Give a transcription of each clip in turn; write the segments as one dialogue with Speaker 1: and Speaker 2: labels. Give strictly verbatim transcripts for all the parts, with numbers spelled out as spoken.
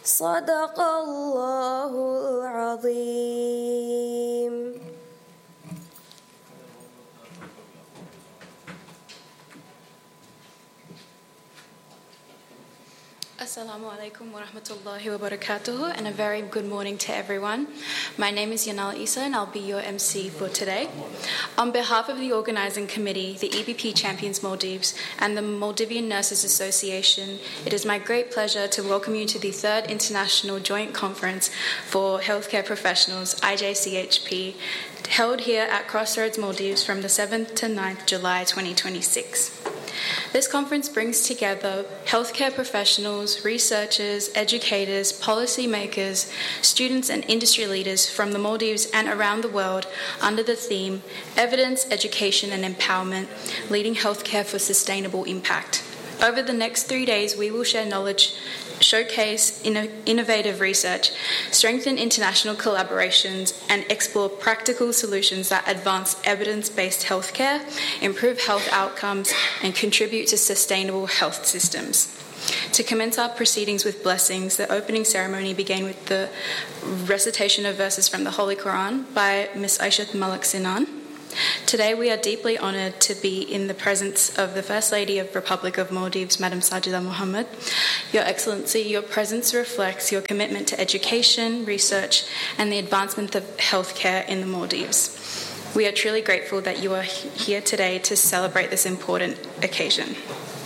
Speaker 1: صدق الله العظيم.
Speaker 2: Assalamu alaikum wa rahmatullahi wa barakatuhu, and a very good morning to everyone. My name is Yanal Isa and I'll be your M C for today. On behalf of the organising committee, the E B P Champions Maldives and the Maldivian Nurses Association, it is my great pleasure to welcome you to the third International Joint Conference for Healthcare Professionals, I J C H P, held here at Crossroads Maldives from the seventh to ninth July twenty twenty-six. This conference brings together healthcare professionals, researchers, educators, policymakers, students and industry leaders from the Maldives and around the world under the theme Evidence, Education and Empowerment, Leading Healthcare for Sustainable Impact. Over the next three days, we will share knowledge, showcase inno- innovative research, strengthen international collaborations, and explore practical solutions that advance evidence-based healthcare, improve health outcomes, and contribute to sustainable health systems. To commence our proceedings with blessings, the opening ceremony began with the recitation of verses from the Holy Quran by Miz Aishat Malak Sinan. Today we are deeply honoured to be in the presence of the First Lady of Republic of Maldives, Madam Sajida Mohammed. Your Excellency, your presence reflects your commitment to education, research and the advancement of healthcare in the Maldives. We are truly grateful that you are here today to celebrate this important occasion.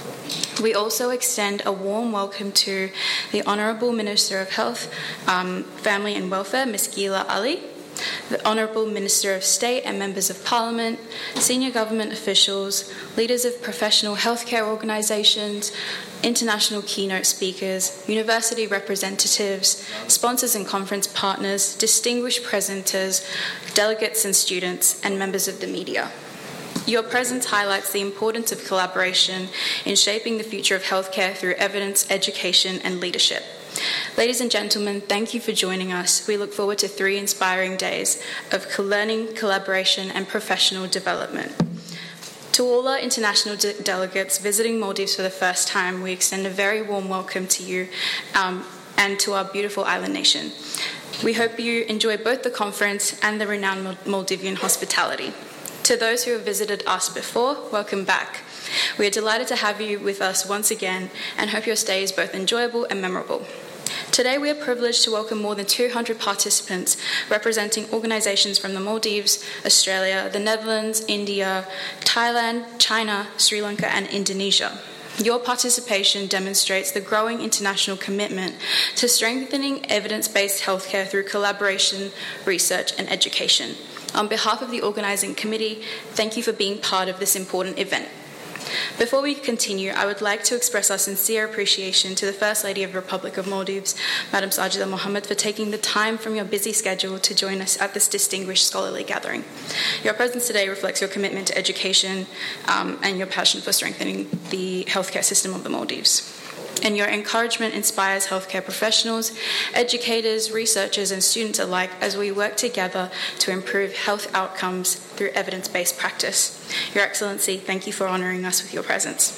Speaker 2: We also extend a warm welcome to the Honourable Minister of Health, um, Family and Welfare, Miz Gila Ali, the Honourable Minister of State and Members of Parliament, senior government officials, leaders of professional healthcare organisations, international keynote speakers, university representatives, sponsors and conference partners, distinguished presenters, delegates and students, and members of the media. Your presence highlights the importance of collaboration in shaping the future of healthcare through evidence, education, and leadership. Ladies and gentlemen, thank you for joining us. We look forward to three inspiring days of learning, collaboration, and professional development. To all our international de- delegates visiting Maldives for the first time, we extend a very warm welcome to you um, and to our beautiful island nation. We hope you enjoy both the conference and the renowned Maldivian hospitality. To those who have visited us before, welcome back. We are delighted to have you with us once again and hope your stay is both enjoyable and memorable. Today we are privileged to welcome more than two hundred participants representing organisations from the Maldives, Australia, the Netherlands, India, Thailand, China, Sri Lanka and Indonesia. Your participation demonstrates the growing international commitment to strengthening evidence-based healthcare through collaboration, research and education. On behalf of the organising committee, thank you for being part of this important event. Before we continue, I would like to express our sincere appreciation to the First Lady of the Republic of Maldives, Madam Sajida Mohammed, for taking the time from your busy schedule to join us at this distinguished scholarly gathering. Your presence today reflects your commitment to education um, and your passion for strengthening the healthcare system of the Maldives. And your encouragement inspires healthcare professionals, educators, researchers and students alike as we work together to improve health outcomes through evidence-based practice. Your Excellency, thank you for honouring us with your presence.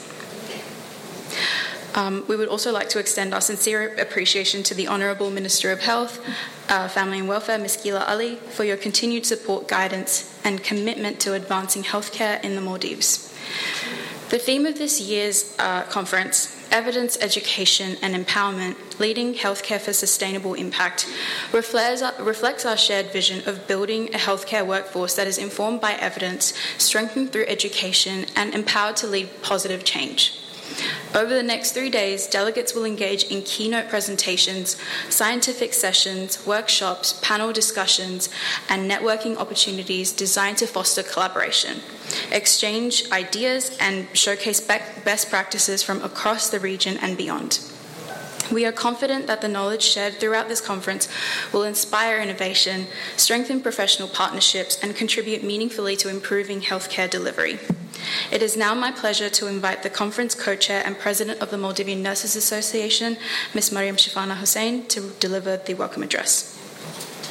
Speaker 2: Um, we would also like to extend our sincere appreciation to the Honourable Minister of Health, uh, Family and Welfare, Miz Gila Ali, for your continued support, guidance and commitment to advancing healthcare in the Maldives. The theme of this year's uh, conference, Evidence, Education and Empowerment, Leading Healthcare for Sustainable Impact, reflects our, reflects our shared vision of building a healthcare workforce that is informed by evidence, strengthened through education, and empowered to lead positive change. Over the next three days, delegates will engage in keynote presentations, scientific sessions, workshops, panel discussions, and networking opportunities designed to foster collaboration, exchange ideas, and showcase best practices from across the region and beyond. We are confident that the knowledge shared throughout this conference will inspire innovation, strengthen professional partnerships, and contribute meaningfully to improving healthcare delivery. It is now my pleasure to invite the conference co-chair and president of the Maldivian Nurses Association, Miz Mariam Shafana Hussain, to deliver the welcome address.